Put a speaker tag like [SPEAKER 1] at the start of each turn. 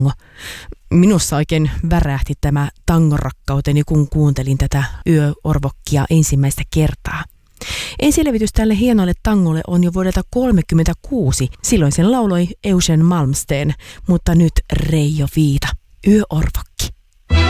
[SPEAKER 1] Minussa oikein värähti tämä tangorakkauteni, kun kuuntelin tätä Yöorvokkia ensimmäistä kertaa. Ensilevitys tälle hienolle tangolle on jo vuodelta 1936. Silloin sen lauloi Eugen Malmsteen, mutta nyt Reijo Viita. Yöorvokki.